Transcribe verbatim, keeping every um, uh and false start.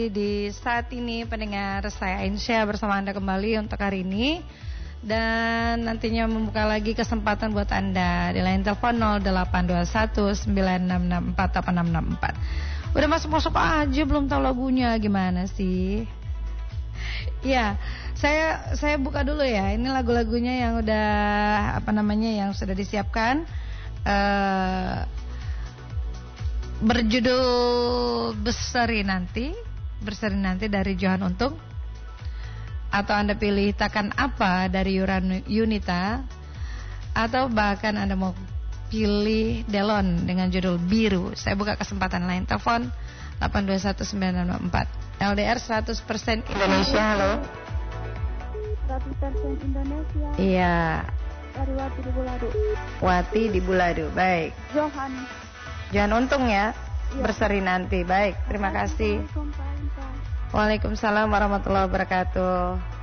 Di saat ini pendengar, saya Ainsya bersama Anda kembali untuk hari ini. Dan nantinya membuka lagi kesempatan buat Anda di line telepon nol delapan dua satu sembilan enam enam empat delapan enam enam empat. Udah masuk-masuk aja belum tahu lagunya gimana sih? Ya, saya saya buka dulu ya. Ini lagu-lagunya yang udah apa namanya yang sudah disiapkan. Uh, berjudul Berseri Nanti. Berseri Nanti dari Johan Untung. Atau Anda pilih Takkan Apa dari Yuran Yunita. Atau bahkan Anda mau pilih Delon dengan judul Biru. Saya buka kesempatan lain. Telepon delapan dua satu sembilan enam empat. L D R seratus persen Indonesia. Halo. seratus persen Indonesia. Iya. Dari Wati di Buladu. Wati di Buladu. Baik. Johan. Johan Untung ya. Ya. Berseri Nanti. Baik, terima kasih. Waalaikumsalam warahmatullahi wabarakatuh.